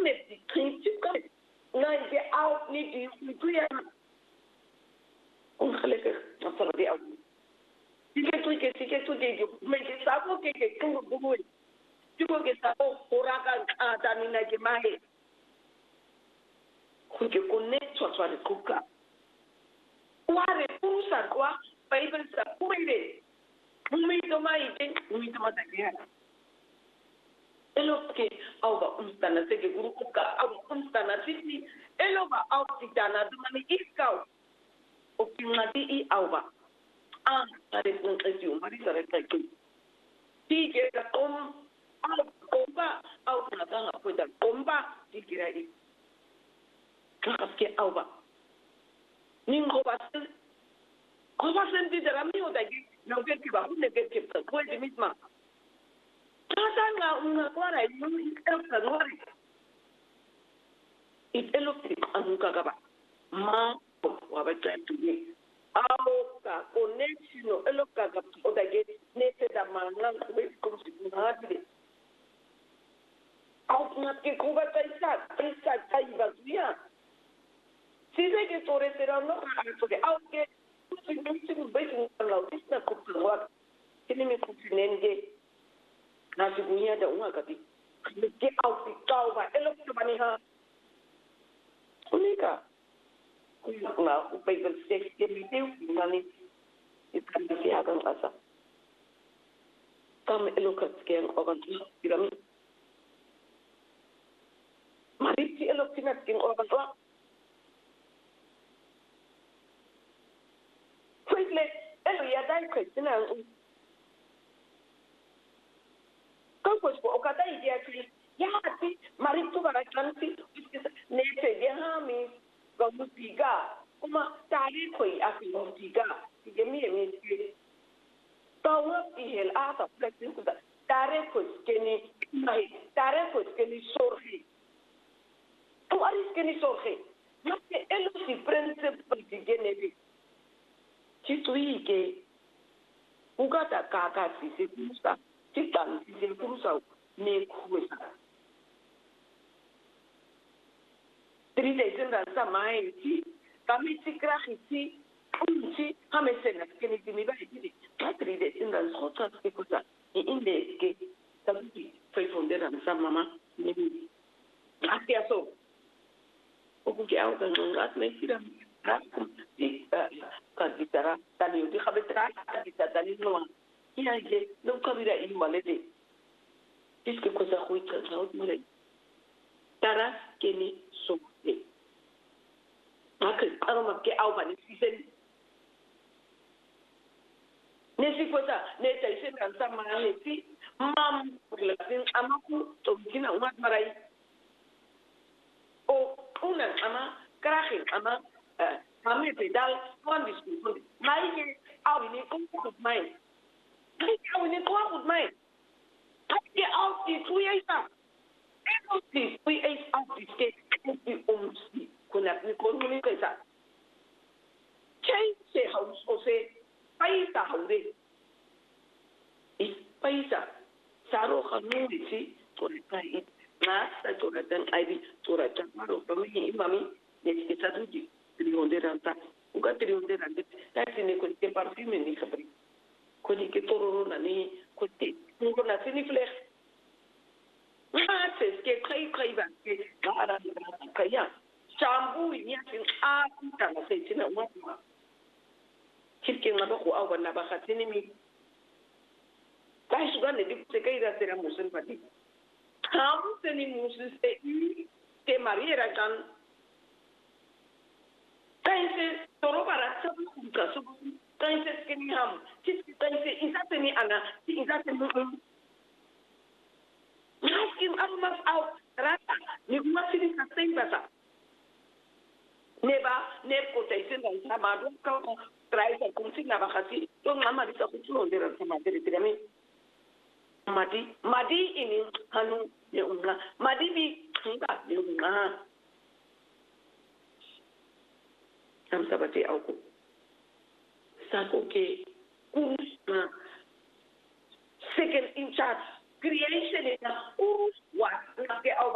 met die principe kan. Nee, je oud niet die doe je. Ongelukkig, dan zal het oud. Ik heb toen dit, maar je zou ook kijken, toen we begonnen. Toen we zeggen, horakan atamina gemaakt. Goed, je connect wat we koken. Waar het purusa kwa, Bible sa kuile. Mumito maite, mumito matakia. Eloke auba umstana sege guru uka auba umstana sisi eloba autitana dumani iskau okimati I auba tare kunqesi umari sare kai tike ka komba au natanga kwenda komba tikira I kaske auba ningoba koba senti derami odagi no get ba hunde get ke ko de misma Tanga una kwara yu ikafta nwari. It elokti anuka gaba. Ma wabata tuye. Aoka connection eloka gaba odage nete da manang we kumsi ngati. Au na ke kuba taisa taiba tuya. Size ke tore sera no atoke. Au ke kumsi besin la usna kupwa. Kini me kupinenge. Nasi punya ada uang kati. Get out di kau ba. Elok tu bani ha. Unika. Na Bible six ke video mani itu bisa akan asa. Kami elok sekian orang tu pirami. Mari si elok sinat king orang tu. Quickly, elok ya dah kau Kau po okata idea kri ya ati maritu barakanti nete dia hami gamupiga kuma tari koi afiga igemi emi tawa ihel asa flexing kuda tare ko skeni sorhi tu aris skeni sorhi nakke elo si principle digenebi chituige ugata kaka si kusa Titan is kurusa ne kuwesa. 3 days in the samai ti kami tikra hiti unti hamesena keni timi ba hiti 3 days in the hota kusa in the ke tabi 500 and some mama ne atia so okuke au kan ngat me sira rakum ka ditara tani uti khabetra tani no Ina je no kabira imalede. Iske cosa huita zaud mare. Tara keni sote. Akal aroma ke au bani sisen. Nesi cosa ne taisen kan sama nesi mam lakin amaku to kina umat marai. O una ama krahin ama kami pedal one disku. Mai ke au ni ko mai. Kau ini kuat pun main. Tapi out di tuiasa. Out di tuiasa out di sket di omsi. Kuna ni koni kaisa. Change house o se paisa haure. Is paisa. Saro kanu isi tore kai. Na sa tore dan ID tore tan maro pami imami ne kita tuji 300 ranta. Uga 300 ranta. Tapi ne ko te parfume ni kabri. Kodi ke tororo na ni kodi ngo na sini flex se ke kai ba ke gara kaya chambu ni atin a ta na sai tina wa kirkin na ba ko awan na ba khatini mi kai su ganne dik se kai da sera musul pati ham se ni musul se te mariera kan kai se toro para sabu ka sabu Kainse skini ham, kainse isate ni ana, isate mu. Naskin almas out rata, ni masini kaseng basa. Neba, ko taisen dan sama do ka try sa kumsi na bakasi, to mama bisa kutulo ndera sama dere tirami. Madi ini hanu ne umla, madi bi nga ne umla. Sam sabati auku. Sako ke urus na second in charge creation na urus wa na ke